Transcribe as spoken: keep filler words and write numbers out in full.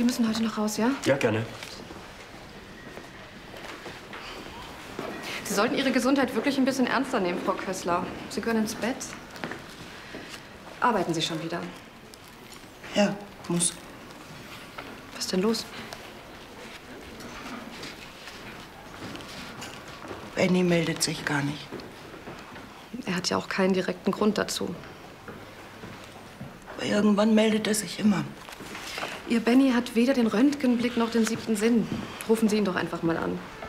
Die müssen heute noch raus, ja? Ja, gerne. Sie sollten Ihre Gesundheit wirklich ein bisschen ernster nehmen, Frau Kössler. Sie können ins Bett. Arbeiten Sie schon wieder? Ja, muss. Was ist denn los? Benny meldet sich gar nicht. Er hat ja auch keinen direkten Grund dazu. Aber irgendwann meldet er sich immer. Ihr Benny hat weder den Röntgenblick noch den siebten Sinn. Rufen Sie ihn doch einfach mal an.